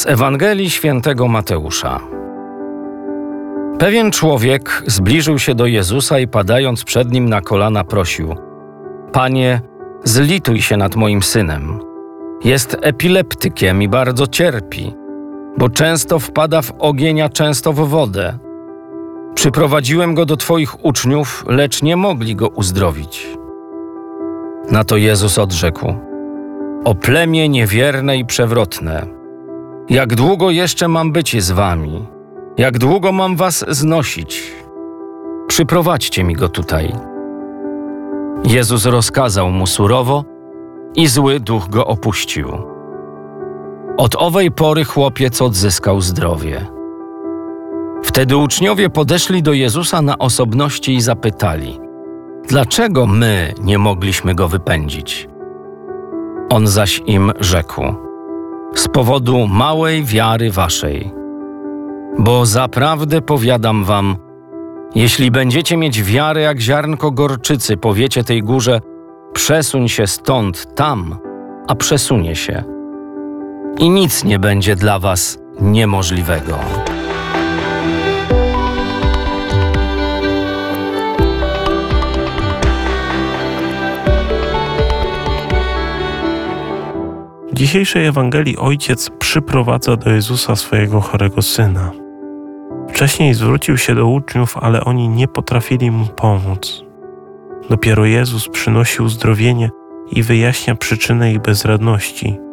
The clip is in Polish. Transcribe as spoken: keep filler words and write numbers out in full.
Z Ewangelii Świętego Mateusza. Pewien człowiek zbliżył się do Jezusa i padając przed Nim na kolana prosił: Panie, zlituj się nad moim synem. Jest epileptykiem i bardzo cierpi, bo często wpada w ogień, a często w wodę. Przyprowadziłem go do Twoich uczniów, lecz nie mogli go uzdrowić. Na to Jezus odrzekł: O plemię niewierne i przewrotne, jak długo jeszcze mam być z wami? Jak długo mam was znosić? Przyprowadźcie mi go tutaj. Jezus rozkazał mu surowo i zły duch go opuścił. Od owej pory chłopiec odzyskał zdrowie. Wtedy uczniowie podeszli do Jezusa na osobności i zapytali: Dlaczego my nie mogliśmy go wypędzić? On zaś im rzekł: Z powodu małej wiary waszej. Bo zaprawdę powiadam wam, jeśli będziecie mieć wiarę jak ziarnko gorczycy, powiecie tej górze: przesuń się stąd tam, a przesunie się. I nic nie będzie dla was niemożliwego. W dzisiejszej Ewangelii ojciec przyprowadza do Jezusa swojego chorego syna. Wcześniej zwrócił się do uczniów, ale oni nie potrafili mu pomóc. Dopiero Jezus przynosi uzdrowienie i wyjaśnia przyczynę ich bezradności.